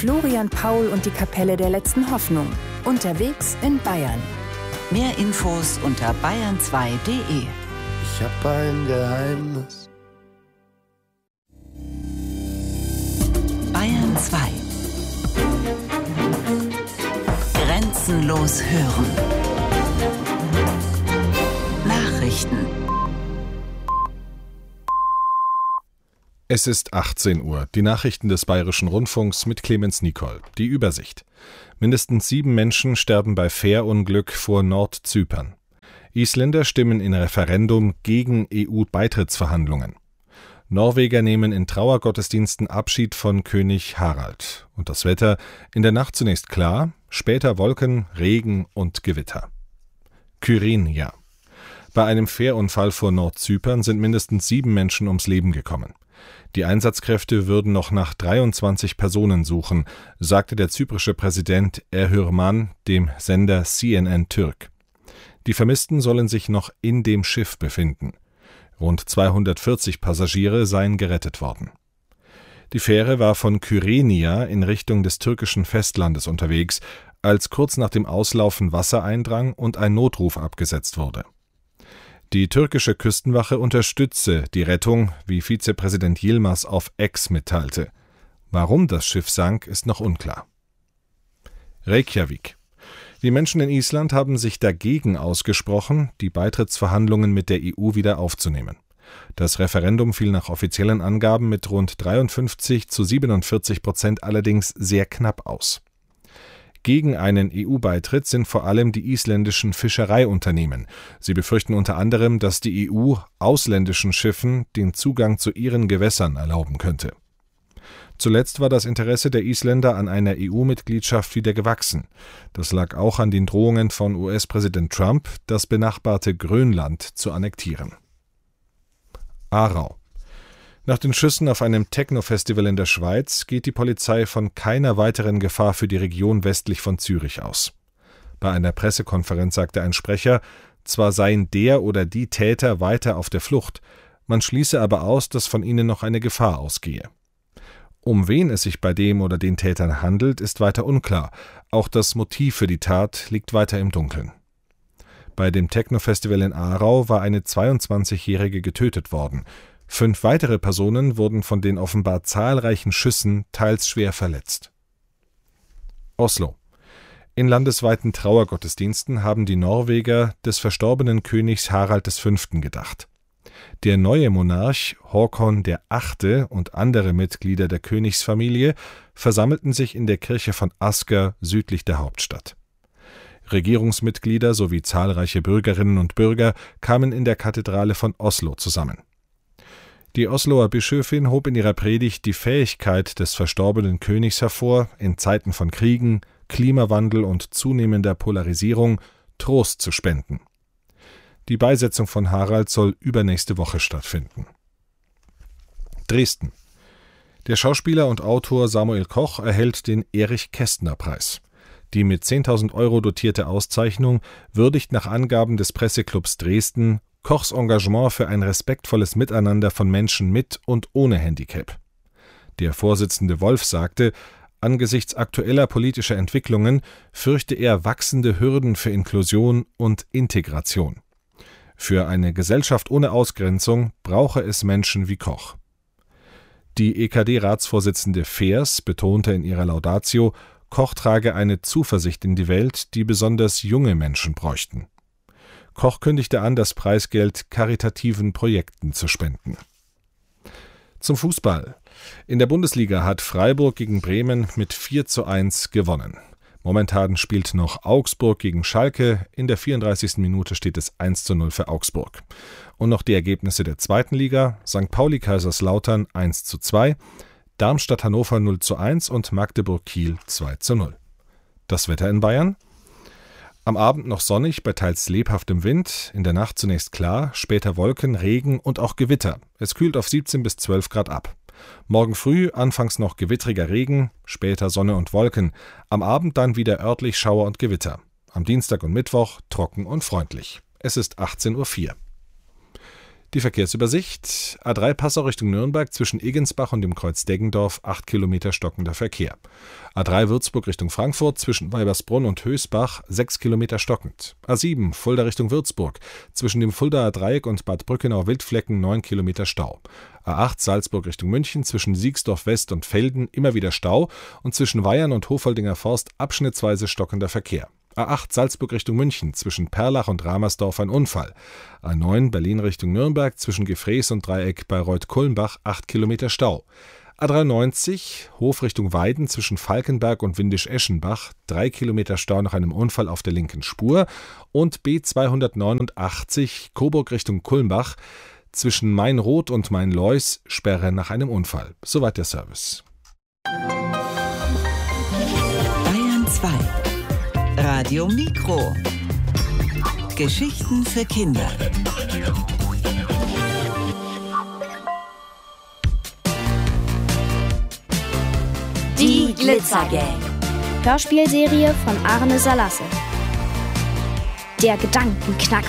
Florian Paul und die Kapelle der letzten Hoffnung. Unterwegs in Bayern. Mehr Infos unter bayern2.de. Ich hab ein Geheimnis. Bayern 2. Grenzenlos hören. Nachrichten. Es ist 18 Uhr. Die Nachrichten des Bayerischen Rundfunks mit Clemens Nicol. Die Übersicht. Mindestens 7 Menschen sterben bei Fährunglück vor Nordzypern. Isländer stimmen in Referendum gegen EU-Beitrittsverhandlungen. Norweger nehmen in Trauergottesdiensten Abschied von König Harald. Und das Wetter: in der Nacht zunächst klar, später Wolken, Regen und Gewitter. Kyrenia. Bei einem Fährunfall vor Nordzypern sind mindestens 7 Menschen ums Leben gekommen. Die Einsatzkräfte würden noch nach 23 Personen suchen, sagte der zyprische Präsident Erhürman dem Sender CNN Türk. Die Vermissten sollen sich noch in dem Schiff befinden. Rund 240 Passagiere seien gerettet worden. Die Fähre war von Kyrenia in Richtung des türkischen Festlandes unterwegs, als kurz nach dem Auslaufen Wasser eindrang und ein Notruf abgesetzt wurde. Die türkische Küstenwache unterstütze die Rettung, wie Vizepräsident Yilmaz auf X mitteilte. Warum das Schiff sank, ist noch unklar. Reykjavik. Die Menschen in Island haben sich dagegen ausgesprochen, die Beitrittsverhandlungen mit der EU wieder aufzunehmen. Das Referendum fiel nach offiziellen Angaben mit rund 53-47% allerdings sehr knapp aus. Gegen einen EU-Beitritt sind vor allem die isländischen Fischereiunternehmen. Sie befürchten unter anderem, dass die EU ausländischen Schiffen den Zugang zu ihren Gewässern erlauben könnte. Zuletzt war das Interesse der Isländer an einer EU-Mitgliedschaft wieder gewachsen. Das lag auch an den Drohungen von US-Präsident Trump, das benachbarte Grönland zu annektieren. Aarau. Nach den Schüssen auf einem Techno-Festival in der Schweiz geht die Polizei von keiner weiteren Gefahr für die Region westlich von Zürich aus. Bei einer Pressekonferenz sagte ein Sprecher, zwar seien der oder die Täter weiter auf der Flucht, man schließe aber aus, dass von ihnen noch eine Gefahr ausgehe. Um wen es sich bei dem oder den Tätern handelt, ist weiter unklar. Auch das Motiv für die Tat liegt weiter im Dunkeln. Bei dem Techno-Festival in Aarau war eine 22-Jährige getötet worden. 5 weitere Personen wurden von den offenbar zahlreichen Schüssen teils schwer verletzt. Oslo. In landesweiten Trauergottesdiensten haben die Norweger des verstorbenen Königs Harald V. gedacht. Der neue Monarch Håkon VIII. Und andere Mitglieder der Königsfamilie versammelten sich in der Kirche von Asker südlich der Hauptstadt. Regierungsmitglieder sowie zahlreiche Bürgerinnen und Bürger kamen in der Kathedrale von Oslo zusammen. Die Osloer Bischöfin hob in ihrer Predigt die Fähigkeit des verstorbenen Königs hervor, in Zeiten von Kriegen, Klimawandel und zunehmender Polarisierung Trost zu spenden. Die Beisetzung von Harald soll übernächste Woche stattfinden. Dresden. Der Schauspieler und Autor Samuel Koch erhält den Erich-Kästner-Preis. Die mit 10.000 € dotierte Auszeichnung würdigt nach Angaben des Presseclubs Dresden Kochs Engagement für ein respektvolles Miteinander von Menschen mit und ohne Handicap. Der Vorsitzende Wolf sagte, angesichts aktueller politischer Entwicklungen fürchte er wachsende Hürden für Inklusion und Integration. Für eine Gesellschaft ohne Ausgrenzung brauche es Menschen wie Koch. Die EKD-Ratsvorsitzende Feers betonte in ihrer Laudatio, Koch trage eine Zuversicht in die Welt, die besonders junge Menschen bräuchten. Koch kündigte an, das Preisgeld karitativen Projekten zu spenden. Zum Fußball. In der Bundesliga hat Freiburg gegen Bremen mit 4:1 gewonnen. Momentan spielt noch Augsburg gegen Schalke. In der 34. Minute steht es 1:0 für Augsburg. Und noch die Ergebnisse der zweiten Liga. St. Pauli Kaiserslautern 1:2, Darmstadt Hannover 0:1 und Magdeburg Kiel 2:0. Das Wetter in Bayern? Am Abend noch sonnig bei teils lebhaftem Wind, in der Nacht zunächst klar, später Wolken, Regen und auch Gewitter. Es kühlt auf 17 bis 12 Grad ab. Morgen früh anfangs noch gewittriger Regen, später Sonne und Wolken, am Abend dann wieder örtlich Schauer und Gewitter. Am Dienstag und Mittwoch trocken und freundlich. Es ist 18:04 Uhr. Die Verkehrsübersicht. A3 Passau Richtung Nürnberg zwischen Egensbach und dem Kreuz Deggendorf 8 Kilometer stockender Verkehr. A3 Würzburg Richtung Frankfurt zwischen Weibersbrunn und Hösbach 6 Kilometer stockend. A7 Fulda Richtung Würzburg zwischen dem Fuldaer Dreieck und Bad Brückenau-Wildflecken 9 Kilometer Stau. A8 Salzburg Richtung München zwischen Siegsdorf West und Velden immer wieder Stau und zwischen Weyern und Hofoldinger Forst abschnittsweise stockender Verkehr. A8 Salzburg Richtung München zwischen Perlach und Ramersdorf ein Unfall. A9 Berlin Richtung Nürnberg zwischen Gefrees und Dreieck bei Reuth-Kulmbach 8 Kilometer Stau. A93 Hof Richtung Weiden zwischen Falkenberg und Windisch-Eschenbach 3 Kilometer Stau nach einem Unfall auf der linken Spur. Und B289 Coburg Richtung Kulmbach zwischen Mainroth und Mainleus Sperre nach einem Unfall. Soweit der Service. Bayern 2 Radio Mikro. Geschichten für Kinder. Die Glitzergang. Hörspielserie von Arne Salasse. Der Gedankenknacker.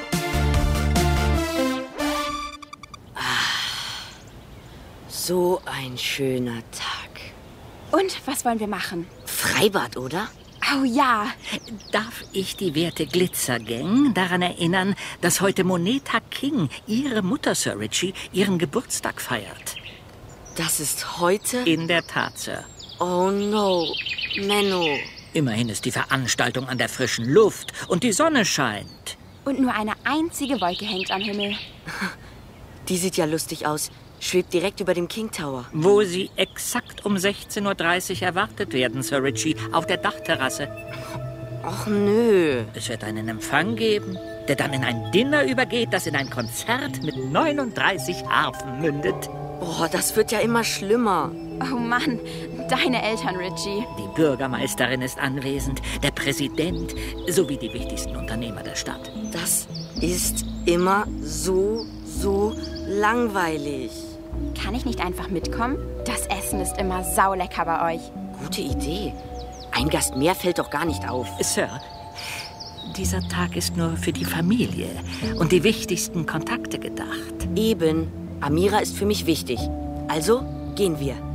So ein schöner Tag. Und was wollen wir machen? Freibad, oder? Oh ja. Darf ich die werte Glitzergang daran erinnern, dass heute Moneta King, Ihre Mutter, Sir Richie, ihren Geburtstag feiert? Das ist heute? In der Tat, Sir. Oh no, Menno. Immerhin ist die Veranstaltung an der frischen Luft und die Sonne scheint. Und nur eine einzige Wolke hängt am Himmel. Die sieht ja lustig aus. Schwebt direkt über dem King Tower. Wo Sie exakt um 16.30 Uhr erwartet werden, Sir Richie, auf der Dachterrasse. Och nö. Es wird einen Empfang geben, der dann in ein Dinner übergeht, das in ein Konzert mit 39 Harfen mündet. Oh, das wird ja immer schlimmer. Oh Mann, deine Eltern, Richie. Die Bürgermeisterin ist anwesend, der Präsident sowie die wichtigsten Unternehmer der Stadt. Das ist immer so langweilig. Kann ich nicht einfach mitkommen? Das Essen ist immer saulecker bei euch. Gute Idee. Ein Gast mehr fällt doch gar nicht auf. Sir, dieser Tag ist nur für die Familie und die wichtigsten Kontakte gedacht. Eben. Amira ist für mich wichtig. Also gehen wir.